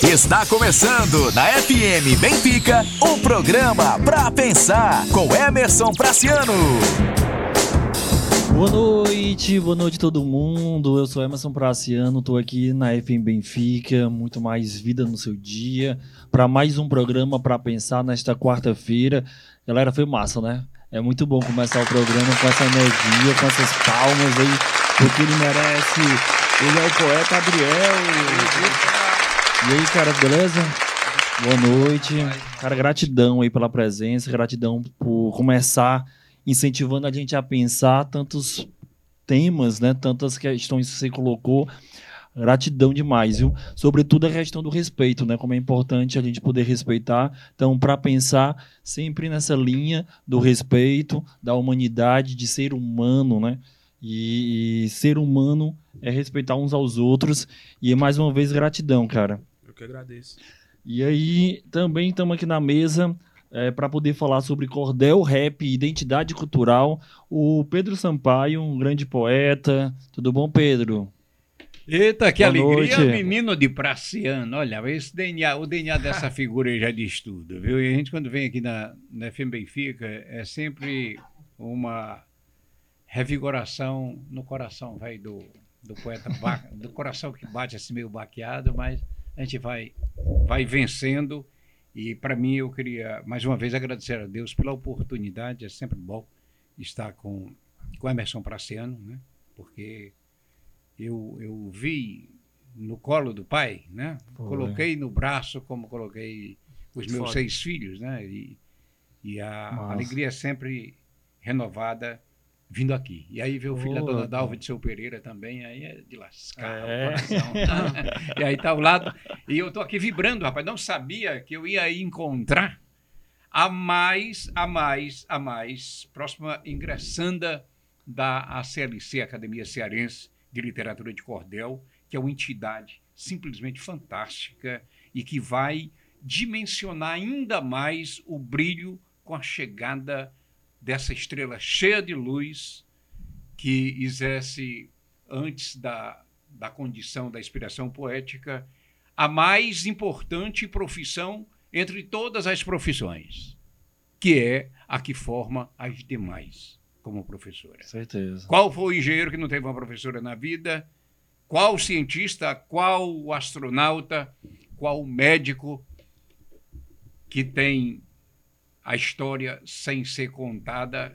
Está começando na FM Benfica, o programa Pra Pensar, com Emerson Praciano. Boa noite todo mundo. Eu sou Emerson Praciano, estou aqui na FM Benfica, muito mais vida no seu dia, para mais um programa Pra Pensar nesta quarta-feira. Galera, foi massa, né? É muito bom começar o programa com essa energia, com essas palmas aí, porque ele merece. Ele é o poeta Adriel. E aí, cara, beleza? Boa noite. Cara, gratidão aí pela presença, gratidão por começar incentivando a gente a pensar tantos temas, né? Tantas questões que você colocou. Gratidão demais, viu? Sobretudo a questão do respeito, né? Como é importante a gente poder respeitar. Então, para pensar sempre nessa linha do respeito, da humanidade, de ser humano, né? E ser humano é respeitar uns aos outros. E mais uma vez, gratidão, cara. Eu que agradeço. E aí, também estamos aqui na mesa para poder falar sobre cordel, rap e identidade cultural. O Pedro Sampaio, um grande poeta. Tudo bom, Pedro? Eita, que Boa alegria, noite. menino de Praciano. Olha, esse DNA, o DNA dessa figura aí já diz tudo, viu? E a gente, quando vem aqui na FM Benfica, é sempre uma revigoração no coração, vai, do poeta, do coração que bate assim meio baqueado, mas a gente vai vencendo. E para mim, eu queria mais uma vez agradecer a Deus pela oportunidade. É sempre bom estar com Emerson Praciano, né? Porque eu vi no colo do pai, né? Coloquei no braço como coloquei os meus 6 filhos, né? E a alegria é sempre renovada vindo aqui. E aí veio o filho da dona Dalva de Seu Pereira também, aí é de lascar o coração. E aí tá ao lado. E eu tô aqui vibrando, rapaz. Não sabia que eu ia encontrar a mais próxima ingressanda da ACLC, Academia Cearense de Literatura de Cordel, que é uma entidade simplesmente fantástica e que vai dimensionar ainda mais o brilho com a chegada dessa estrela cheia de luz que exerce, antes da condição da inspiração poética, a mais importante profissão entre todas as profissões, que é a que forma as demais como professora. Certeza. Qual foi o engenheiro que não teve uma professora na vida? Qual cientista? Qual astronauta? Qual médico que tem a história sem ser contada